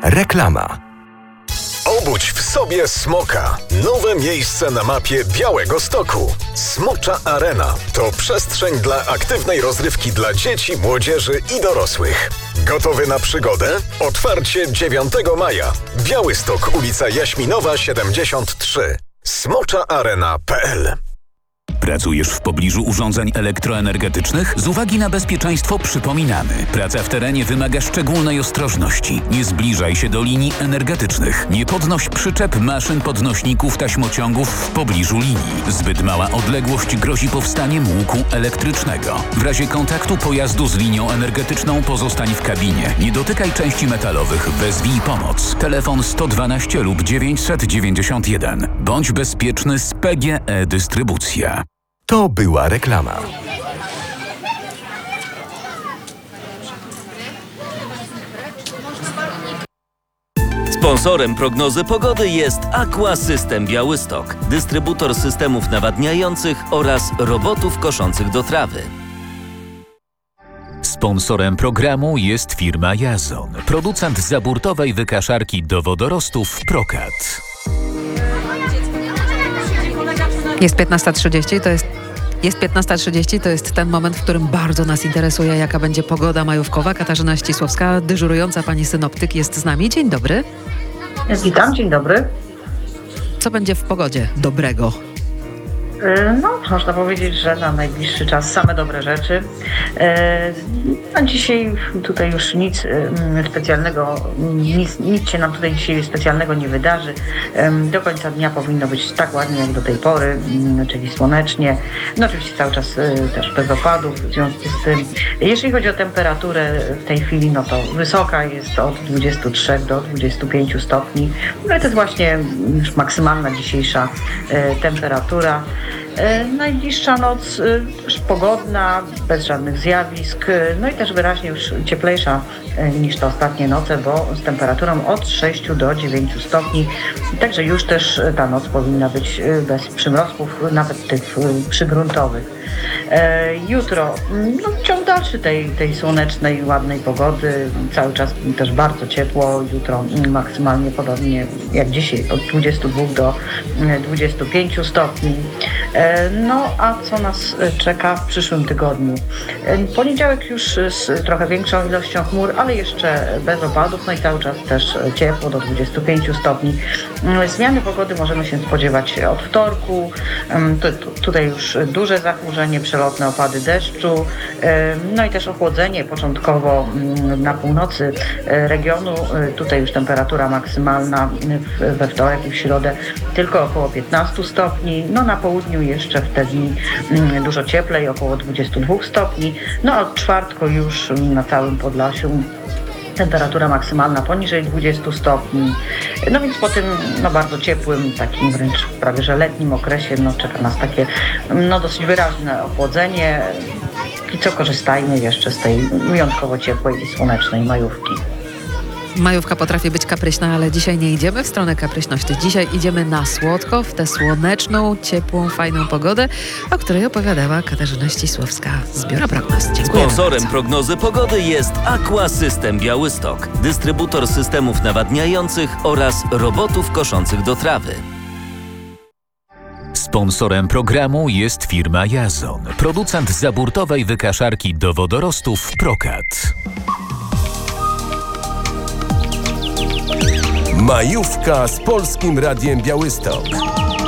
Reklama. Obudź w sobie smoka. Nowe miejsce na mapie Białegostoku. Smocza Arena to przestrzeń dla aktywnej rozrywki dla dzieci, młodzieży i dorosłych. Gotowy na przygodę? Otwarcie 9 maja. Białystok, ulica Jaśminowa 73. smoczaarena.pl. Pracujesz w pobliżu urządzeń elektroenergetycznych? Z uwagi na bezpieczeństwo przypominamy. Praca w terenie wymaga szczególnej ostrożności. Nie zbliżaj się do linii energetycznych. Nie podnoś przyczep, maszyn, podnośników, taśmociągów w pobliżu linii. Zbyt mała odległość grozi powstaniem łuku elektrycznego. W razie kontaktu pojazdu z linią energetyczną pozostań w kabinie. Nie dotykaj części metalowych. Wezwij pomoc. Telefon 112 lub 991. Bądź bezpieczny z PGE Dystrybucja. To była reklama. Sponsorem prognozy pogody jest Aqua System Białystok, dystrybutor systemów nawadniających oraz robotów koszących do trawy. Sponsorem programu jest firma Jazon, producent zaburtowej wykaszarki do wodorostów Prokat. Jest 15:30, to jest ten moment, w którym bardzo nas interesuje, jaka będzie pogoda majówkowa. Katarzyna Ścisłowska, dyżurująca pani synoptyk, jest z nami. Dzień dobry. Witam, dzień dobry. Co będzie w pogodzie dobrego? No, można powiedzieć, że na najbliższy czas same dobre rzeczy. A dzisiaj tutaj już nic specjalnego, nic się nam tutaj dzisiaj specjalnego nie wydarzy. Do końca dnia powinno być tak ładnie jak do tej pory, czyli słonecznie. No oczywiście cały czas też bez opadów w związku z tym. Jeśli chodzi o temperaturę w tej chwili, no to wysoka jest od 23 do 25 stopni. No i to jest właśnie już maksymalna dzisiejsza temperatura. Najbliższa noc też pogodna, bez żadnych zjawisk, no i też wyraźnie już cieplejsza niż te ostatnie noce, bo z temperaturą od 6 do 9 stopni. Także już też ta noc powinna być bez przymrozków, nawet tych przygruntowych. Jutro ciąg dalszy tej słonecznej, ładnej pogody, cały czas też bardzo ciepło, jutro maksymalnie podobnie jak dzisiaj, od 22 do 25 stopni. No a co nas czeka w przyszłym tygodniu? Poniedziałek już z trochę większą ilością chmur, ale jeszcze bez opadów, no i cały czas też ciepło do 25 stopni. Zmiany pogody możemy się spodziewać od wtorku. Tutaj już duże zachmurzenie, przelotne opady deszczu, no i też ochłodzenie początkowo na północy regionu. Tutaj już temperatura maksymalna we wtorek i w środę tylko około 15 stopni. No na południu jeszcze w te dni dużo cieplej, około 22 stopni. No a od czwartku już na całym Podlasiu temperatura maksymalna poniżej 20 stopni. No więc po tym bardzo ciepłym, takim wręcz prawie że letnim okresie czeka nas takie dosyć wyraźne ochłodzenie. I co, korzystajmy jeszcze z tej wyjątkowo ciepłej i słonecznej majówki. Majówka potrafi być kapryśna, ale dzisiaj nie idziemy w stronę kapryśności. Dzisiaj idziemy na słodko, w tę słoneczną, ciepłą, fajną pogodę, o której opowiadała Katarzyna Ścisłowska z Biura Prognoz. Dziękuję Sponsorem bardzo. prognozy pogody jest Aqua System Białystok, dystrybutor systemów nawadniających oraz robotów koszących do trawy. Sponsorem programu jest firma Jazon, producent zaburtowej wykaszarki do wodorostów Prokat. Majówka z Polskim Radiem Białystok.